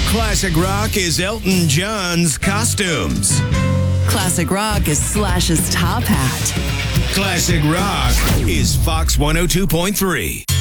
Classic rock is Elton John's costumes. Classic rock is Slash's top hat. Classic rock is Fox 102.3.